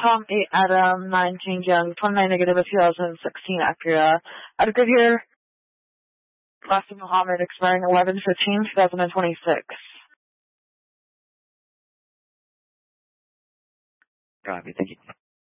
Tom 8 Adam 9 King Young 29 negative of 2016 Acura. Out of good here. Last of Muhammad expiring 11/15/2026. Copy, thank you.